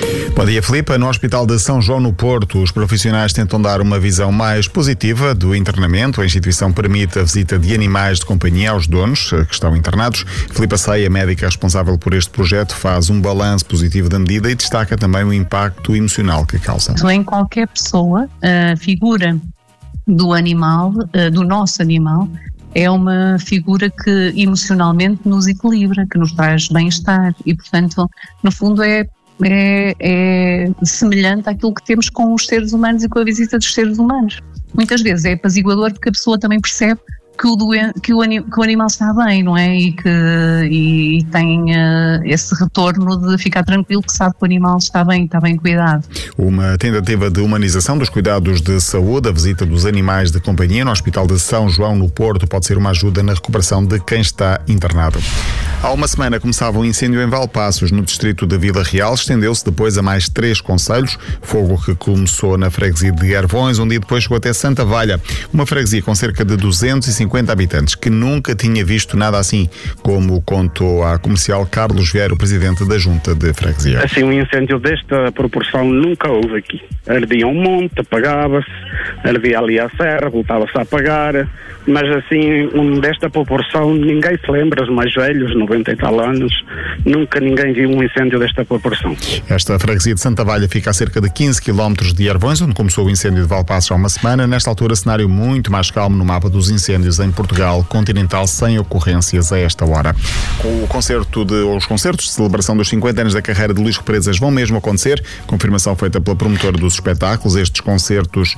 Bom dia, Filipe. No Hospital de São João no Porto, os profissionais tentam dar uma visão mais positiva do internamento. A instituição permite a visita de animais de companhia aos donos que estão internados. Filipe Aceia, médica responsável por este projeto, faz um balanço positivo da medida e destaca também o impacto emocional que causa. Em qualquer pessoa, a figura do animal, do nosso animal, é uma figura que emocionalmente nos equilibra, que nos traz bem-estar e, portanto, no fundo é semelhante àquilo que temos com os seres humanos e com a visita dos seres humanos. Muitas vezes é apaziguador porque a pessoa também percebe que o animal está bem, não é? E tem esse retorno de ficar tranquilo, que sabe que o animal está bem cuidado. Uma tentativa de humanização dos cuidados de saúde, a visita dos animais de companhia no Hospital de São João no Porto pode ser uma ajuda na recuperação de quem está internado. Há uma semana começava um incêndio em Valpaços, no distrito de Vila Real, estendeu-se depois a mais 3 concelhos, fogo que começou na freguesia de Ervões, um dia depois chegou até Santa Valha, uma freguesia com cerca de 250 habitantes, que nunca tinha visto nada assim, como contou à comercial Carlos Vieira, o presidente da Junta de Freguesia. Assim, um incêndio desta proporção nunca houve aqui. Ardia um monte, apagava-se, ardia ali à serra, voltava-se a apagar, mas assim, desta proporção ninguém se lembra, os mais velhos, 90 e tal anos, nunca ninguém viu um incêndio desta proporção. Esta freguesia de Santa Valha fica a cerca de 15 km de Ervões, onde começou o incêndio de Valpaços há uma semana. Nesta altura, cenário muito mais calmo no mapa dos incêndios em Portugal continental, sem ocorrências a esta hora. Os concertos de celebração dos 50 anos da carreira de Luís Represas vão mesmo acontecer, confirmação feita pela promotora dos espetáculos. Estes concertos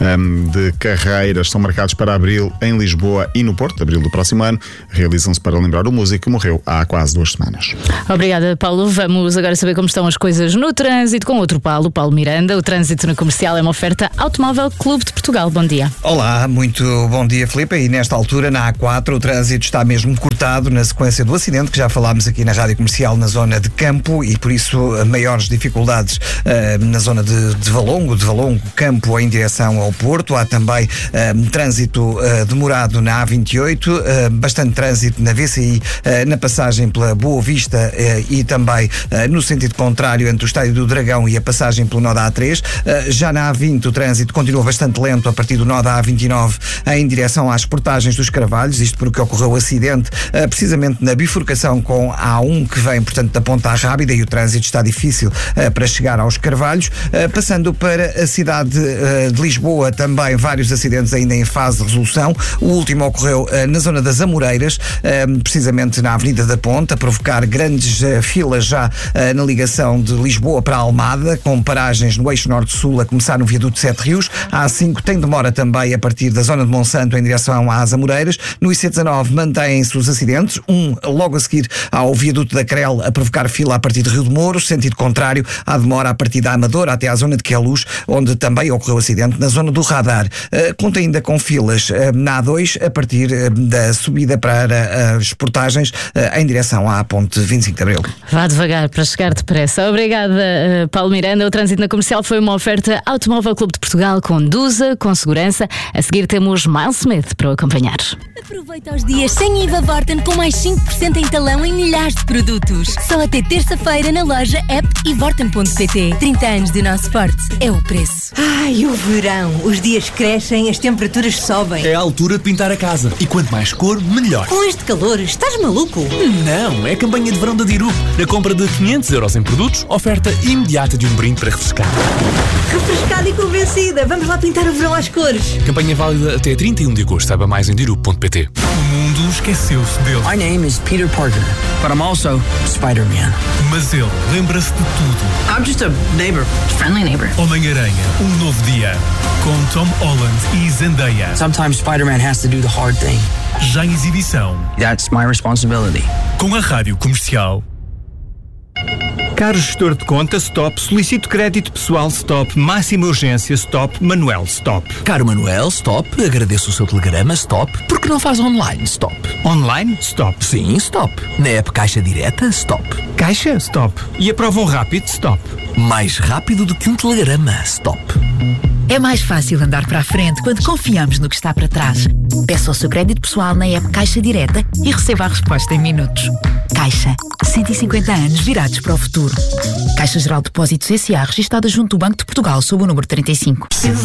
de carreiras são marcados para abril em Lisboa e no Porto, abril do próximo ano. Realizam-se para lembrar o músico que morreu há quase 2 semanas. Obrigada, Paulo. Vamos agora saber como estão as coisas no trânsito com outro Paulo Miranda. O trânsito na Comercial é uma oferta Automóvel Clube de Portugal. Bom dia. Olá, muito bom dia, Filipe. E nesta altura, na A4, o trânsito está mesmo cortado na sequência do acidente que já falámos aqui na Rádio Comercial, na zona de Campo, e por isso maiores dificuldades na zona de Valongo, Campo em direção ao Porto. Há também trânsito demorado na A28, bastante trânsito na VCI, na passagem pela Boa Vista e também no sentido contrário entre o Estádio do Dragão e a passagem pelo nó da A3. Já na A20 o trânsito continua bastante lento a partir do nó da A29 em direção às portagens dos Carvalhos, isto porque ocorreu o acidente precisamente na bifurcação com a A1 que vem, portanto, da Ponta Rábida, e o trânsito está difícil para chegar aos Carvalhos. Passando para a cidade de Lisboa, também vários acidentes ainda em fase de resolução. O último ocorreu na zona das Amoreiras, precisamente na Avenida da Ponta, a provocar grandes filas já na ligação de Lisboa para Almada, com paragens no eixo norte-sul, a começar no viaduto de Sete Rios. A A5 tem demora também a partir da zona de Monsanto em direção às Amoreiras. No IC19 mantêm-se os acidentes, logo a seguir ao viaduto da Crel, a provocar fila a partir de Rio de Mouros, sentido contrário, há demora a partir da Amadora até à zona de Queluz, onde também ocorreu acidente na zona do Radar. Conta ainda com filas na A2 a partir da subida para as portagens em direção à ponte 25 de Abril. Vá devagar para chegar depressa. Obrigada, Paulo Miranda. O trânsito na Comercial foi uma oferta Automóvel Clube de Portugal. Conduza com segurança. A seguir temos Miles Smith para o acompanhar. Aproveita os dias sem IVA Vorten com mais 5% em talão em milhares de produtos. Só até terça-feira na loja, app e vorten.pt. 30 anos do nosso forte é o preço. Ai, o verão. Os dias crescem, as temperaturas sobem. É a altura de pintar a casa. E quanto mais cor, melhor. Com este calor, estás maluco? Não, é a campanha de verão da Dirup. Na compra de 500 € em produtos, oferta imediata de um brinde para refrescar. Refrescada e convencida. Vamos lá pintar o verão às cores. Campanha válida até 31 de agosto. Saiba mais em dirup.pt. O mundo esqueceu-se dele. My name is Peter Parker, but I'm also Spider-Man. Mas ele lembra-se de tudo. I'm just a neighbor. Friendly neighbor. Homem-Aranha, um novo dia. Com Tom Holland e Zendaya. Sometimes Spider-Man has to do the hard thing. Já em exibição. That's my responsibility. Com a Rádio Comercial. Caro gestor de conta, stop. Solicito crédito pessoal, stop. Máxima urgência, stop. Manuel, stop. Caro Manuel, stop. Agradeço o seu telegrama, stop. Por que não faz online, stop? Online, stop. Sim, stop. Na app Caixa Direta, stop. Caixa, stop. E aprovam rápido, stop. Mais rápido do que um telegrama, stop. É mais fácil andar para a frente quando confiamos no que está para trás. Peça o seu crédito pessoal na app Caixa Direta e receba a resposta em minutos. Caixa, 150 anos virados para o futuro. Caixa Geral de Depósitos S.A. registada junto do Banco de Portugal sob o número 35.